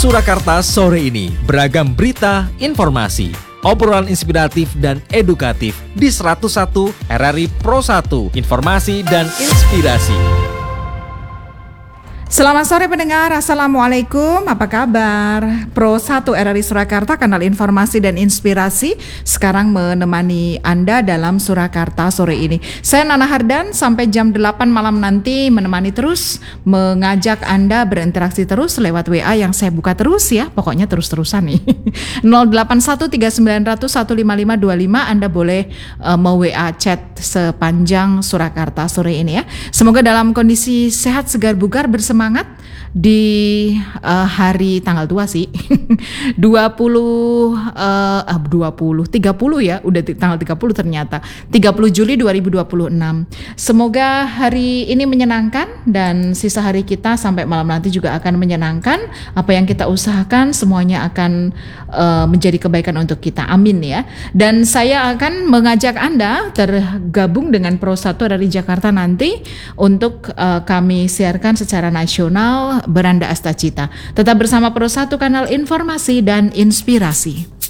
Surakarta sore ini, beragam berita, informasi, obrolan inspiratif dan edukatif di 101 RRI Pro 1, informasi dan inspirasi. Selamat sore pendengar, Assalamualaikum, apa kabar? Pro 1 RRI Surakarta, kanal informasi dan inspirasi, sekarang menemani Anda dalam Surakarta sore ini. Saya Nana Hardan, sampai jam 8 malam nanti menemani terus, mengajak Anda berinteraksi terus lewat WA yang saya buka terus ya, pokoknya terus-terusan nih. 081390015525, Anda boleh mau WA chat sepanjang Surakarta sore ini ya. Semoga dalam kondisi sehat, segar, bugar, bersemangat di hari tanggal 2 sih 30 ya, udah tanggal 30 ternyata 30 Juli 2026. Semoga hari ini menyenangkan dan sisa hari kita sampai malam nanti juga akan menyenangkan. Apa yang kita usahakan semuanya akan menjadi kebaikan untuk kita, amin ya. Dan saya akan mengajak Anda tergabung dengan Pro 1 dari Jakarta nanti untuk kami siarkan secara nasional Beranda Astacita. Tetap bersama Pro 1, kanal informasi dan inspirasi.